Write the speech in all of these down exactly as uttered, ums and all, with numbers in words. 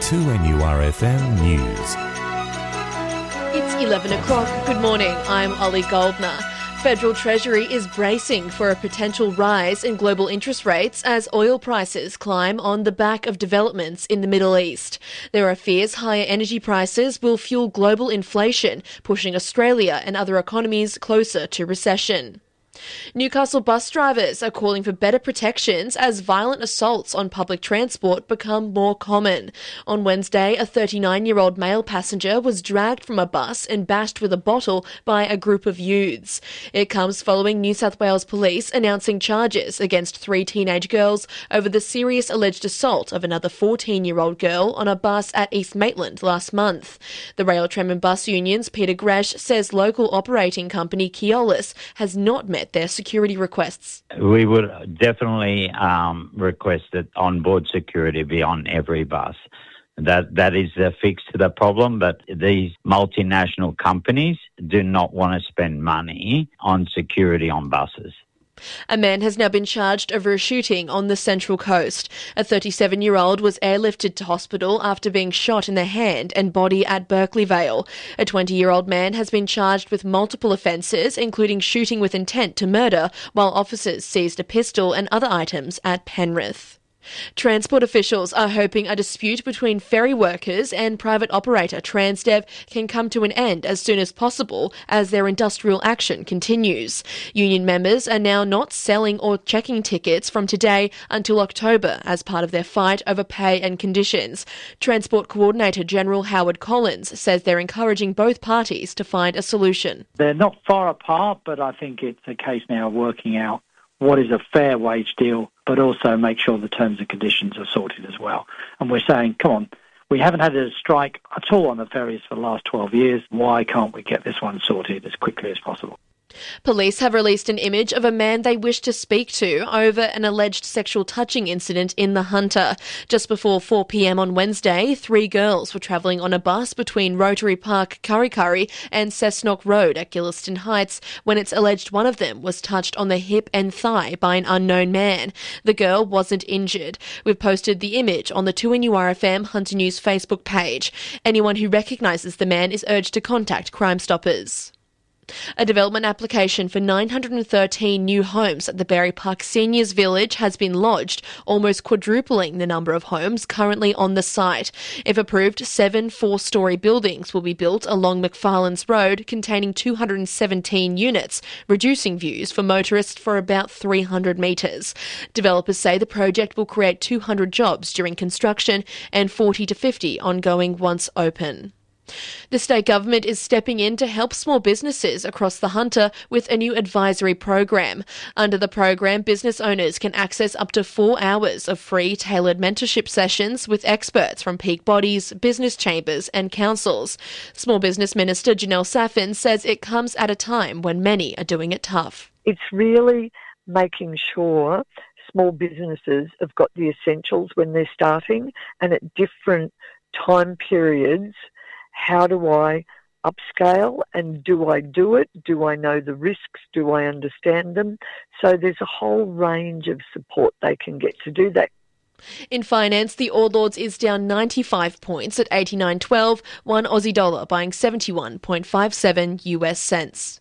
two N U R F M News. It's eleven o'clock. Good morning. I'm Ollie Goldner. Federal Treasury is bracing for a potential rise in global interest rates as oil prices climb on the back of developments in the Middle East. There are fears higher energy prices will fuel global inflation, pushing Australia and other economies closer to recession. Newcastle bus drivers are calling for better protections as violent assaults on public transport become more common. On Wednesday, a thirty-nine-year-old male passenger was dragged from a bus and bashed with a bottle by a group of youths. It comes following New South Wales Police announcing charges against three teenage girls over the serious alleged assault of another fourteen-year-old girl on a bus at East Maitland last month. The Rail, Tram and Bus Union's Peter Gresh says local operating company Keolis has not met their security requests. We would definitely um, request that onboard security be on every bus. That that is the fix to the problem, but these multinational companies do not want to spend money on security on buses. A man has now been charged over a shooting on the Central Coast. A thirty-seven-year-old was airlifted to hospital after being shot in the hand and body at Berkeley Vale. A twenty-year-old man has been charged with multiple offences, including shooting with intent to murder, while officers seized a pistol and other items at Penrith. Transport officials are hoping a dispute between ferry workers and private operator Transdev can come to an end as soon as possible as their industrial action continues. Union members are now not selling or checking tickets from today until October as part of their fight over pay and conditions. Transport Coordinator General Howard Collins says they're encouraging both parties to find a solution. They're not far apart, but I think it's a case now of working out what is a fair wage deal, but also make sure the terms and conditions are sorted as well. And we're saying, come on, we haven't had a strike at all on the ferries for the last twelve years. Why can't we get this one sorted as quickly as possible? Police have released an image of a man they wish to speak to over an alleged sexual touching incident in the Hunter. Just before four p.m. on Wednesday, three girls were travelling on a bus between Rotary Park, Kurri Kurri and Cessnock Road at Gillieston Heights when it's alleged one of them was touched on the hip and thigh by an unknown man. The girl wasn't injured. We've posted the image on the two N U R F M Hunter News Facebook page. Anyone who recognises the man is urged to contact Crime Stoppers. A development application for nine hundred thirteen new homes at the Berry Park Seniors Village has been lodged, almost quadrupling the number of homes currently on the site. If approved, seven four-storey buildings will be built along McFarlane's Road containing two hundred seventeen units, reducing views for motorists for about three hundred metres. Developers say the project will create two hundred jobs during construction and forty to fifty ongoing once open. The state government is stepping in to help small businesses across the Hunter with a new advisory program. Under the program, business owners can access up to four hours of free tailored mentorship sessions with experts from peak bodies, business chambers and councils. Small Business Minister Janelle Saffin says it comes at a time when many are doing it tough. It's really making sure small businesses have got the essentials when they're starting, and at different time periods, how do I upscale and do I do it? Do I know the risks? Do I understand them? So there's a whole range of support they can get to do that. In finance, the All Ords is down ninety-five points at eighty-nine twelve, one Aussie dollar buying seventy-one point five seven U S cents.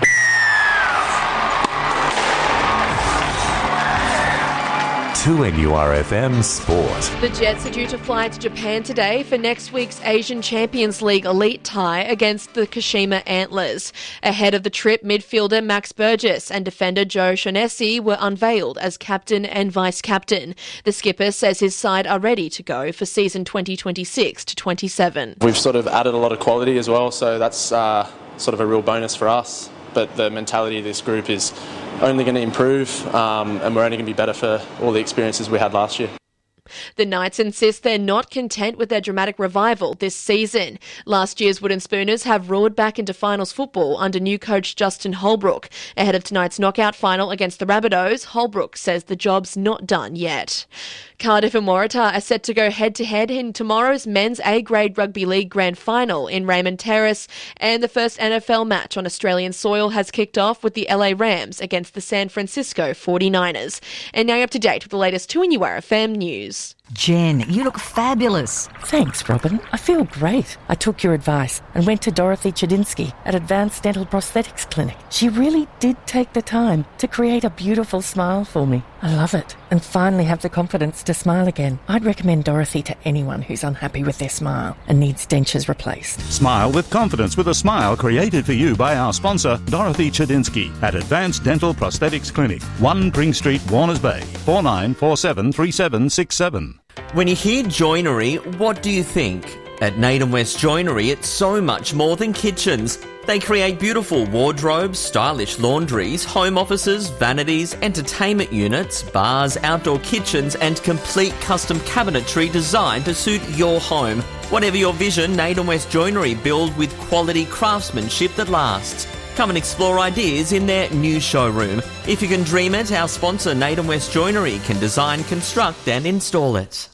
two N U R F M Sport. The Jets are due to fly to Japan today for next week's Asian Champions League elite tie against the Kashima Antlers. Ahead of the trip, midfielder Max Burgess and defender Joe Shaughnessy were unveiled as captain and vice-captain. The skipper says his side are ready to go for season twenty twenty-six to twenty-seven. We've sort of added a lot of quality as well, so that's uh, sort of a real bonus for us. But the mentality of this group is only going to improve, um, and we're only going to be better for all the experiences we had last year. The Knights insist they're not content with their dramatic revival this season. Last year's Wooden Spooners have roared back into finals football under new coach Justin Holbrook. Ahead of tonight's knockout final against the Rabbitohs, Holbrook says the job's not done yet. Cardiff and Waratah are set to go head-to-head in tomorrow's Men's A-Grade Rugby League Grand Final in Raymond Terrace, and the first N F L match on Australian soil has kicked off with the L A Rams against the San Francisco forty-niners. And now up to date with the latest two N U R F M news. Jen, you look fabulous. Thanks, Robin. I feel great. I took your advice and went to Dorothy Chedinsky at Advanced Dental Prosthetics Clinic. She really did take the time to create a beautiful smile for me. I love it and finally have the confidence to smile again. I'd recommend Dorothy to anyone who's unhappy with their smile and needs dentures replaced. Smile with confidence with a smile created for you by our sponsor, Dorothy Chedinsky at Advanced Dental Prosthetics Clinic, one Pring Street, Warners Bay, four nine four seven three seven six seven. When you hear joinery, what do you think? At Naden West Joinery, it's so much more than kitchens. They create beautiful wardrobes, stylish laundries, home offices, vanities, entertainment units, bars, outdoor kitchens, and complete custom cabinetry designed to suit your home. Whatever your vision, Naden West Joinery build with quality craftsmanship that lasts. Come and explore ideas in their new showroom. If you can dream it, our sponsor Naden West Joinery can design, construct and install it.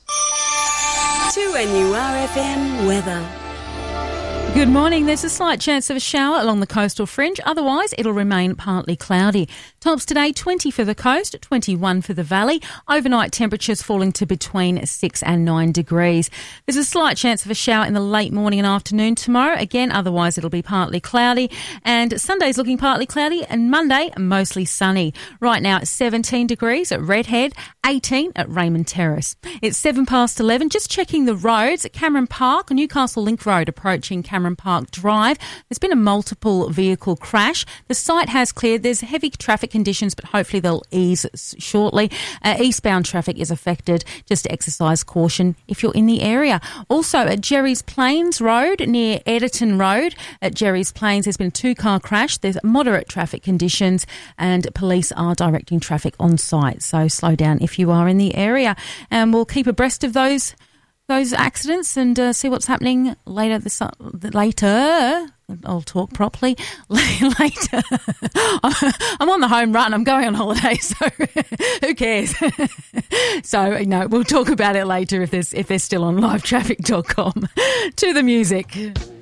two N U R F M weather. Good morning. There's a slight chance of a shower along the coastal fringe. Otherwise, it'll remain partly cloudy. Tops today, twenty for the coast, twenty-one for the valley. Overnight temperatures falling to between six and nine degrees. There's a slight chance of a shower in the late morning and afternoon tomorrow. Again, otherwise it'll be partly cloudy. And Sunday's looking partly cloudy and Monday mostly sunny. Right now it's seventeen degrees at Redhead, eighteen at Raymond Terrace. It's seven past eleven. Just checking the roads at Cameron Park, Newcastle Link Road approaching Cameron Park Drive. There's been a multiple vehicle crash. The site has cleared. There's heavy traffic conditions, but hopefully they'll ease shortly. Uh, eastbound traffic is affected. Just exercise caution if you're in the area. Also at Jerry's Plains Road near Editon Road at Jerry's Plains, there's been a two-car crash. There's moderate traffic conditions and police are directing traffic on site. So slow down if you are in the area. And we'll keep abreast of those those accidents and uh, see what's happening later. This uh, later, I'll talk properly later. I'm on the home run. I'm going on holiday, so who cares? So you know, we'll talk about it later if there's if they're still on live traffic dot com. To the music.